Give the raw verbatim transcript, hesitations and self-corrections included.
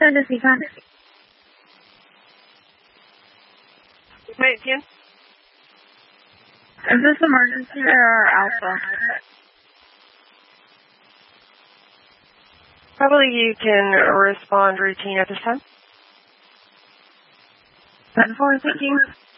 Send us Econ. Wait, again? Is this emergency or Alpha? Probably you can respond routine at this time. ten four, thank you.